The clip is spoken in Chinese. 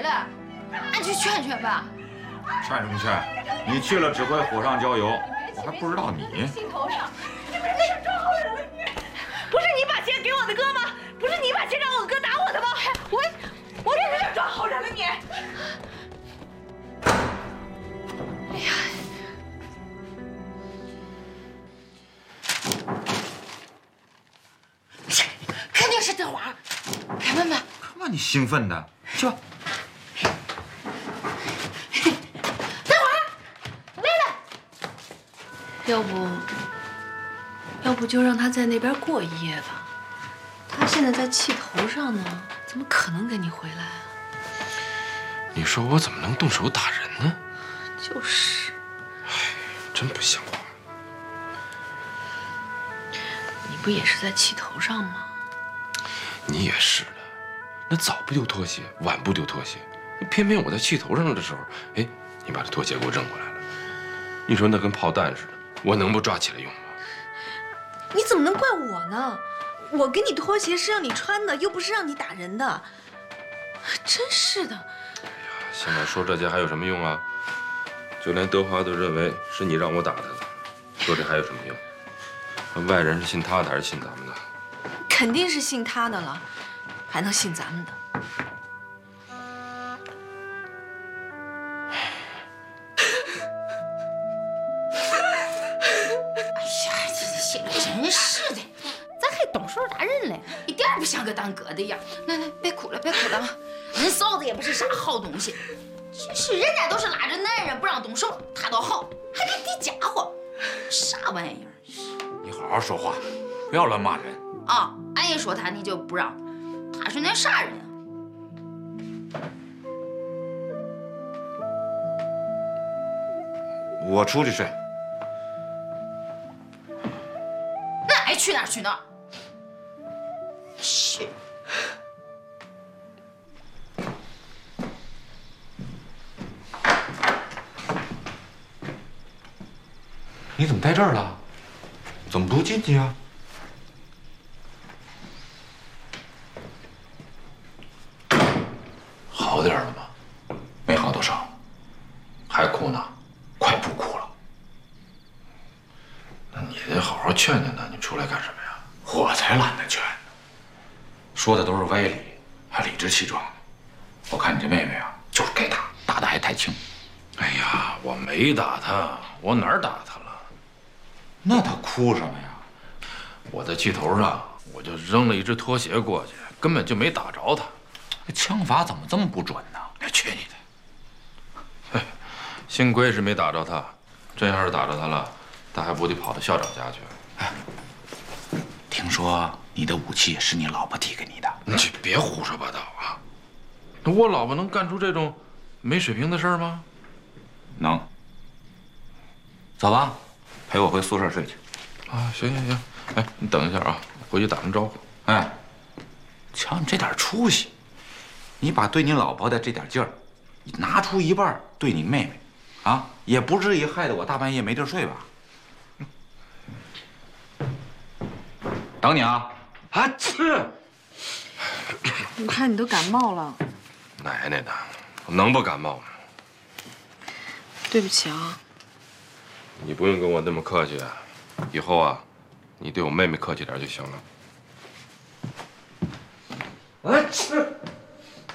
了，俺去劝劝吧。 劝什么劝？你去了只会火上浇油，我还不知道你。 心头上，你不是撞好人了你？不是你把钱给我的哥吗？不是你把钱让我哥打我的吗？我这是撞好人了你。哎呀！肯定是德华，开门吧。 看把你兴奋的，去吧。 德华，来了。 要不就让他在那边过一夜吧。他现在在气头上呢，怎么可能跟你回来啊？ 你说我怎么能动手打人呢？ 就是。 哎，真不像话。 你不也是在气头上吗？ 你也是的，那早不丢拖鞋，晚不丢拖鞋，偏偏我在气头上的时候，哎，你把这拖鞋给我扔过来了。你说那跟炮弹似的，我能不抓起来用吗？ 你怎么能怪我呢？我给你拖鞋是让你穿的，又不是让你打人的。真是的。 哎呀，现在说这些还有什么用啊？就连德华都认为是你让我打他的，说这还有什么用？外人是信他的还是信咱们的？ 肯定是信他的了，还能信咱们的？ 哎呀，这心里真是的，咋还动手打人嘞？一点不像个当哥的样。来，别哭了，别哭了啊！恁嫂子也不是啥好东西，真是人家都是拉着男人不让动手，他倒好，还给抵家伙，啥玩意儿？ 你好好说话，不要乱骂人啊！俺一说他，你就不让，他是那啥人啊？ 我出去睡。 那爱去哪儿去哪儿。是。 你怎么在这儿了？怎么不进去啊？ 好点了吗？没好多少，还哭呢？快不哭了。 那你得好好劝劝他，你出来干什么呀？ 我才懒得劝呢，说的都是歪理，还理直气壮的。我看你这妹妹啊，就是该打，打的还太轻。 哎呀，我没打他，我哪儿打他了？ 那他哭什么呀？ 我在气头上，我就扔了一只拖鞋过去，根本就没打着他。 枪法怎么这么不准呢？ 去你的！ 幸亏是没打着他，真要是打着他了，他还不得跑到校长家去？ 哎，听说你的武器是你老婆递给你的？ 你别胡说八道啊！我老婆能干出这种没水平的事儿吗？ 能。走吧，陪我回宿舍睡去。 啊，行，哎，你等一下啊，回去打声招呼。 哎，瞧你这点出息，你把对你老婆的这点劲儿，拿出一半对你妹妹，啊，也不至于害得我大半夜没地儿睡吧？等你啊！啊，吃！ 你看你都感冒了。 奶奶的，我能不感冒吗？ 对不起啊。 你不用跟我那么客气，以后啊，你对我妹妹客气点就行了。 啊，吃！